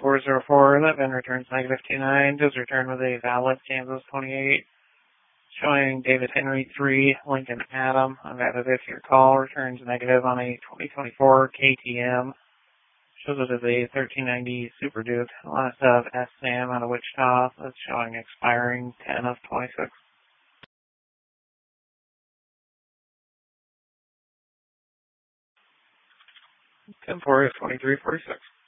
404, that VIN returns negative 29, does return with a valid Kansas 28, showing David Henry 3, Lincoln Adam. I've added if your call returns negative on a 2024 KTM. Shows it as a 1390 Super Duke. Last of S. Sam out of Wichita. That's showing expiring 10 of 26. 10-4 2346.